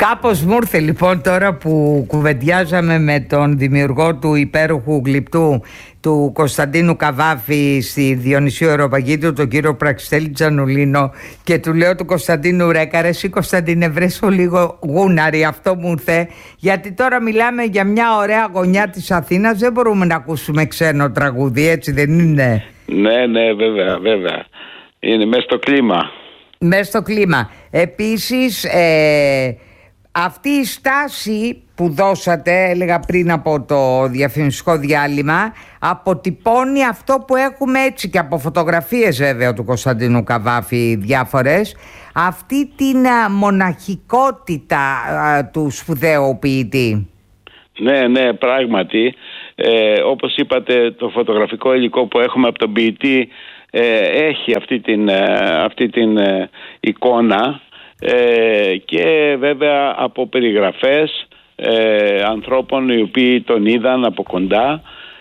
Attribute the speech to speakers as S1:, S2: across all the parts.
S1: Κάπως μου ήρθε λοιπόν τώρα που κουβεντιάζαμε με τον δημιουργό του υπέροχου γλυπτού του Κωνσταντίνου Καβάφη στη Διονυσίου Αεροπαγίτου, τον κύριο Πραξιτέλη Τζανουλίνο, και του λέω του Κωνσταντίνου: ρε εσύ Κωνσταντίνε, βρέσω λίγο γούναρη, αυτό μου ήρθε, γιατί τώρα μιλάμε για μια ωραία γωνιά της Αθήνας, δεν μπορούμε να ακούσουμε ξένο τραγούδι, έτσι δεν είναι?
S2: Ναι, βέβαια. Είναι μέσα στο κλίμα.
S1: Μέσα στο κλίμα. Επίσης, αυτή η στάση που δώσατε, έλεγα πριν από το διαφημιστικό διάλειμμα, αποτυπώνει αυτό που έχουμε έτσι και από φωτογραφίες βέβαια του Κωνσταντίνου Καβάφη διάφορες, αυτή την μοναχικότητα του σπουδαίου ποιητή. Ναι, πράγματι. Όπως είπατε, το φωτογραφικό υλικό που έχουμε από τον ποιητή έχει αυτή την εικόνα, και βέβαια από περιγραφές ανθρώπων οι οποίοι τον είδαν από κοντά,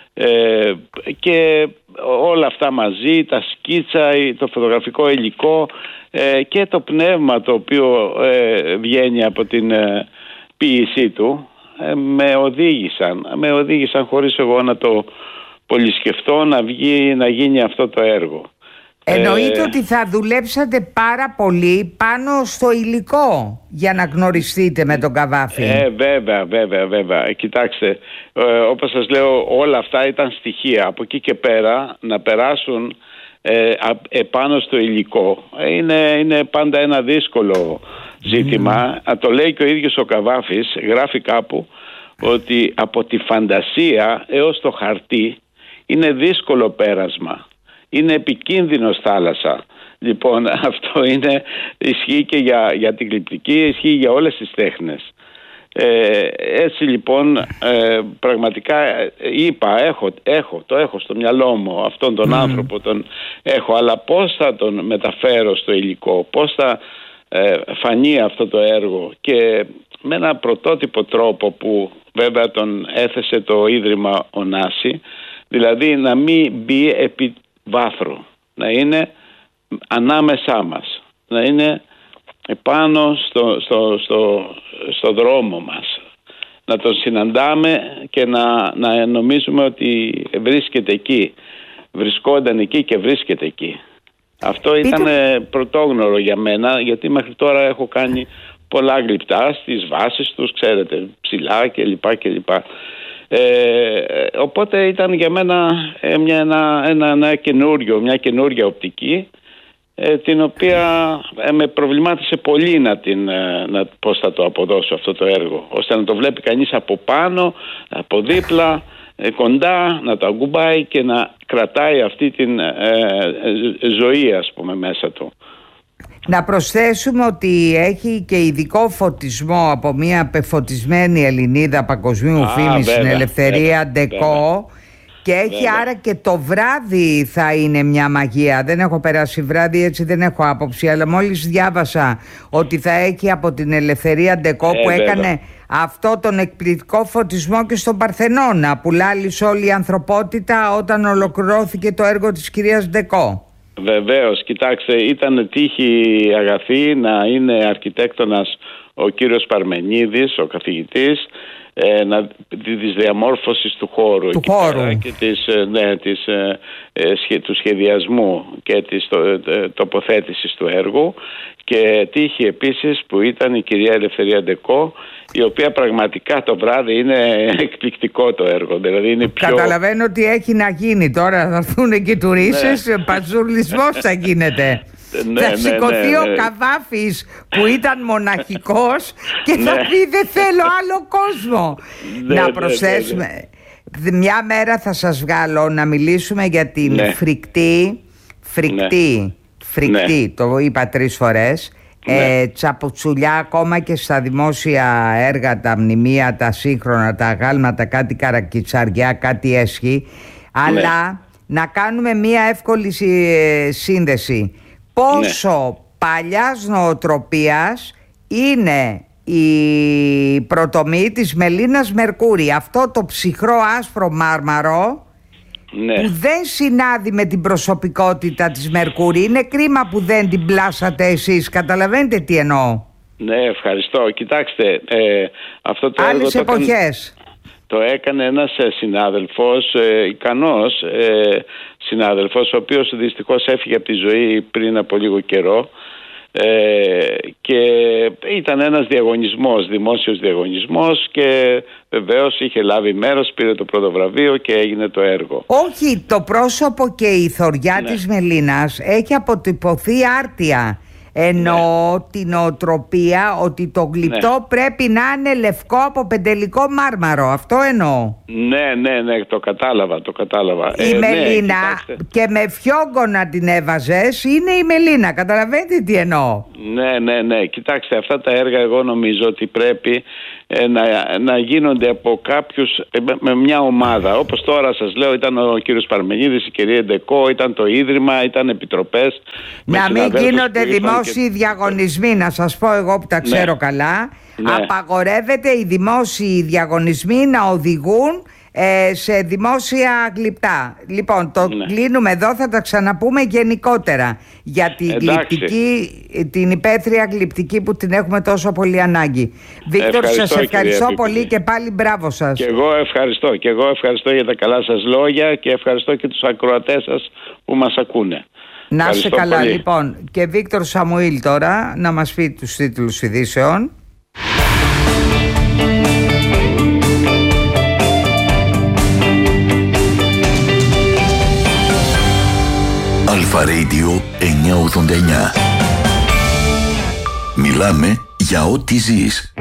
S1: και όλα αυτά μαζί, τα σκίτσα, το φωτογραφικό υλικό και το πνεύμα το οποίο βγαίνει από την ποίησή του, με οδήγησαν χωρίς εγώ να το πολυσκεφτώ να γίνει αυτό το έργο. Εννοείται ότι θα δουλέψατε πάρα πολύ πάνω στο υλικό για να γνωριστείτε με τον Καβάφη.
S2: Βέβαια. Κοιτάξτε, όπως σας λέω, όλα αυτά ήταν στοιχεία. Από εκεί και πέρα να περάσουν επάνω στο υλικό είναι πάντα ένα δύσκολο ζήτημα. Το λέει και ο ίδιος ο Καβάφης, γράφει κάπου ότι από τη φαντασία έως το χαρτί είναι δύσκολο πέρασμα. Είναι επικίνδυνος θάλασσα. Λοιπόν, αυτό ισχύει και για την γλυπτική, ισχύει για όλες τις τέχνες. Έτσι λοιπόν, πραγματικά είπα, το έχω στο μυαλό μου αυτόν τον άνθρωπο, τον έχω, αλλά πώς θα τον μεταφέρω στο υλικό, πώς θα φανεί αυτό το έργο, και με ένα πρωτότυπο τρόπο που βέβαια τον έθεσε το Ίδρυμα Ωνάση, δηλαδή να μην μπει επί βάθρο, να ανάμεσά μας, να είναι επάνω στο δρόμο μας, να τον συναντάμε και να νομίζουμε ότι βρίσκεται εκεί, βρισκόταν εκεί και βρίσκεται εκεί. Αυτό ήταν πρωτόγνωρο για μένα, γιατί μέχρι τώρα έχω κάνει πολλά γλυπτά στις βάσεις τους, ξέρετε, ψηλά κλπ. Οπότε ήταν για μένα μια καινούρια οπτική, την οποία με προβλημάτισε πολύ πώς θα το αποδώσω αυτό το έργο, ώστε να το βλέπει κανείς από πάνω, από δίπλα, κοντά, να το αγκουμπάει και να κρατάει αυτή την ζωή, ας πούμε, μέσα του.
S1: Να προσθέσουμε ότι έχει και ειδικό φωτισμό από μια πεφωτισμένη Ελληνίδα παγκοσμίου φήμης στην Ελευθερία Ντεκό, και έχει άρα και το βράδυ θα είναι μια μαγεία. Δεν έχω περάσει βράδυ, έτσι δεν έχω άποψη, αλλά μόλις διάβασα ότι θα έχει από την Ελευθερία Ντεκό που έκανε αυτό τον εκπληκτικό φωτισμό και στον Παρθενώνα που λάλησε όλη η ανθρωπότητα όταν ολοκληρώθηκε το έργο της κυρίας Ντεκό.
S2: Βεβαίως, κοιτάξτε, ήταν τύχη αγαθή να είναι αρχιτέκτονας ο κύριος Παρμενίδης, ο καθηγητής, της διαμόρφωσης του χώρου και του σχεδιασμού και της τοποθέτησης του έργου, και τύχη επίσης που ήταν η κυρία Ελευθερία Ντεκό, η οποία πραγματικά το βράδυ είναι εκπληκτικό το έργο. Δηλαδή είναι
S1: Καταλαβαίνω ότι έχει να γίνει τώρα, θα έρθουν και τουρίστες, παζουρλισμός θα γίνεται. Θα σηκωθεί ο Καβάφης που ήταν μοναχικός και θα πει δεν θέλω άλλο κόσμο. Να προσθέσουμε, μια μέρα θα σας βγάλω να μιλήσουμε για την φρικτή, το είπα 3 φορές, τσαπουτσουλιά, ακόμα και στα δημόσια έργα, τα μνημεία, τα σύγχρονα, τα αγάλματα, κάτι καρακιτσαριά, κάτι έσχη, αλλά να κάνουμε μια εύκολη σύνδεση. Πόσο παλιάς νοοτροπίας είναι η πρωτομοίη της Μελίνας Μερκούρη, αυτό το ψυχρό άσπρο μάρμαρο που δεν συνάδει με την προσωπικότητα της Μερκούρη. Είναι κρίμα που δεν την πλάσατε εσείς, καταλαβαίνετε τι εννοώ.
S2: Ναι, ευχαριστώ. Κοιτάξτε, αυτό το έργο
S1: άλλες εποχές.
S2: Το έκανε ένας συνάδελφος, ικανός συνάδελφος, ο οποίος δυστυχώς έφυγε από τη ζωή πριν από λίγο καιρό, και ήταν ένας διαγωνισμός, δημόσιος διαγωνισμός, και βεβαίως είχε λάβει μέρος, πήρε το πρώτο βραβείο και έγινε το έργο.
S1: Όχι, το πρόσωπο και η θωριά της Μελίνας έχει αποτυπωθεί άρτια. Εννοώ την νοοτροπία ότι το γλυπτό πρέπει να είναι λευκό από πεντελικό μάρμαρο. Αυτό εννοώ.
S2: Ναι, το κατάλαβα.
S1: Η Μελίνα, και με φιόγκο να την έβαζες, είναι η Μελίνα. Καταλαβαίνετε τι εννοώ?
S2: Ναι. Κοιτάξτε, αυτά τα έργα εγώ νομίζω ότι πρέπει να γίνονται από κάποιους, με μια ομάδα. Όπως τώρα σας λέω, ήταν ο κύριος Παρμενίδης, η κυρία Ντεκό, ήταν το Ίδρυμα, ήταν επιτροπές.
S1: Να μην γίνονται δημόσιοι διαγωνισμοί, να σας πω εγώ που τα ξέρω καλά. Απαγορεύεται οι δημόσιοι διαγωνισμοί να οδηγούν σε δημόσια γλυπτά. Λοιπόν, το κλείνουμε εδώ, θα τα ξαναπούμε γενικότερα για την γλυπτική, την υπαίθρια γλυπτική που την έχουμε τόσο πολύ ανάγκη. Βίκτορ, σας ευχαριστώ πολύ και πάλι μπράβο σας.
S2: Και εγώ ευχαριστώ για τα καλά σας λόγια και ευχαριστώ και τους ακροατές σας που μας ακούνε.
S1: Να είστε καλά πολύ. Λοιπόν, και Βίκτορ Σαμουήλ τώρα να μας πει τους τίτλους ειδήσεων.
S3: Αλφα Radio 989. Μιλάμε για ό,τι ζεις.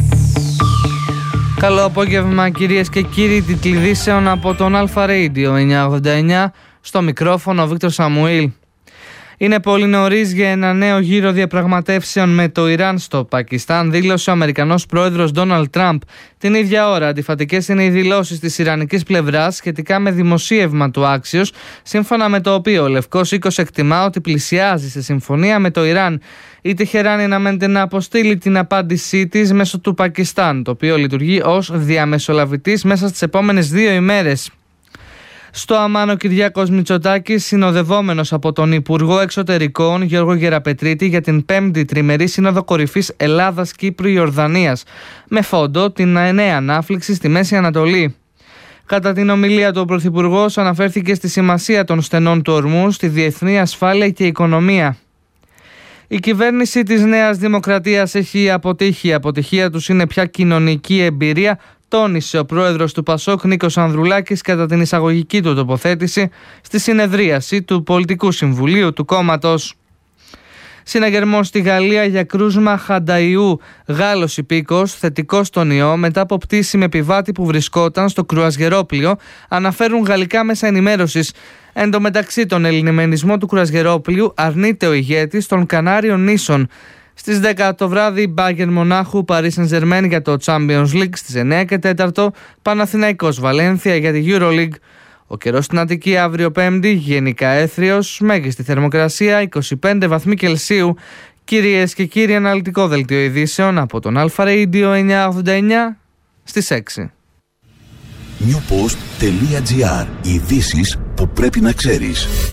S4: Καλό απόγευμα κυρίες και κύριοι, τίτλοι ειδήσεων από τον Αλφα Radio 989. Στο μικρόφωνο ο Βίκτορ Σαμουήλ. Είναι πολύ νωρίς για ένα νέο γύρο διαπραγματεύσεων με το Ιράν στο Πακιστάν, δήλωσε ο Αμερικανός πρόεδρος Ντόναλντ Τραμπ. Την ίδια ώρα, αντιφατικές είναι οι δηλώσεις της ιρανικής πλευράς σχετικά με δημοσίευμα του Axios, σύμφωνα με το οποίο ο Λευκός Οίκος εκτιμά ότι πλησιάζει σε συμφωνία με το Ιράν. Η Τεχεράνη αναμένεται να αποστείλει την απάντησή της μέσω του Πακιστάν, το οποίο λειτουργεί ως διαμεσολαβητής μέσα στις επόμενες 2 ημέρες. Στο Αμάν, ο Κυριάκος Μητσοτάκης, συνοδευόμενος από τον Υπουργό Εξωτερικών Γιώργο Γεραπετρίτη, για την 5η τριμερή Σύνοδο Κορυφής Ελλάδας-Κύπρου-Ιορδανίας, με φόντο την νέα ανάφλιξη στη Μέση Ανατολή. Κατά την ομιλία του, ο Πρωθυπουργός αναφέρθηκε στη σημασία των στενών του ορμού στη διεθνή ασφάλεια και οικονομία. Η κυβέρνηση της Νέας Δημοκρατίας έχει αποτύχει. Η αποτυχία τους είναι πια κοινωνική εμπειρία, τόνισε ο πρόεδρος του ΠΑΣΟΚ Νίκος Ανδρουλάκης κατά την εισαγωγική του τοποθέτηση στη συνεδρίαση του Πολιτικού Συμβουλίου του κόμματος. Συναγερμός στη Γαλλία για κρούσμα Χανταϊού. Γάλλος υπήκος, θετικός στον ιό, μετά από πτήση με επιβάτη που βρισκόταν στο κρουαζιερόπλιο, αναφέρουν γαλλικά μέσα ενημέρωσης. Εν τω μεταξύ, τον ελληνιμενισμό του κρουαζιερόπλιου αρνείται ο ηγέτης των Κανάριων νήσων. Στις 10 το βράδυ, Bayern Μονάχου, Paris Saint-Germain για το Champions League. Στις 9 και 4, Παναθηναϊκός Βαλένθια για τη EuroLeague. Ο καιρός στην Αττική αύριο Πέμπτη, γενικά έθριος, μέγιστη θερμοκρασία 25 βαθμοί Κελσίου. Κυρίες και κύριοι, αναλυτικό δελτίο ειδήσεων από τον Αλφα Radio 989 στις 6.
S3: Newpost.gr. Ειδήσεις που πρέπει να ξέρεις.